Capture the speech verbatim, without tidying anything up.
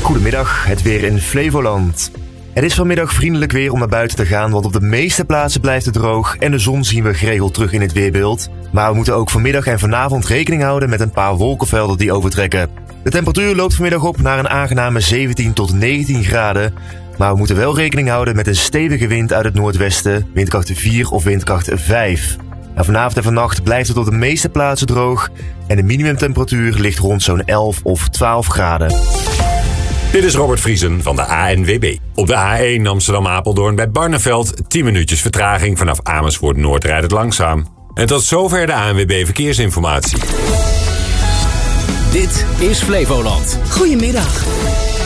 Goedemiddag, het weer in Flevoland. Het is vanmiddag vriendelijk weer om naar buiten te gaan, want op de meeste plaatsen blijft het droog en de zon zien we geregeld terug in het weerbeeld. Maar we moeten ook vanmiddag en vanavond rekening houden met een paar wolkenvelden die overtrekken. De temperatuur loopt vanmiddag op naar een aangename zeventien tot negentien graden. Maar we moeten wel rekening houden met een stevige wind uit het noordwesten, windkracht vier of windkracht vijf. En vanavond en vannacht blijft het op de meeste plaatsen droog en de minimumtemperatuur ligt rond zo'n elf of twaalf graden. Dit is Robert Vriesen van de A N W B. Op de A één Amsterdam-Apeldoorn bij Barneveld tien minuutjes vertraging. Vanaf Amersfoort Noord rijdt het langzaam. En tot zover de A N W B Verkeersinformatie. Dit is Flevoland. Goedemiddag.